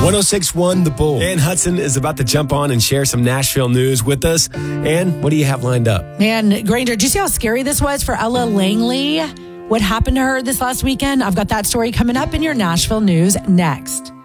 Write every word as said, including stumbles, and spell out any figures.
one oh six point one The Bull. Ann Hudson is about to jump on and share some Nashville news with us. Ann, what do you have lined up? Man, Granger, did you see how scary this was for Ella Langley? What happened to her this last weekend? I've got that story coming up in your Nashville news next.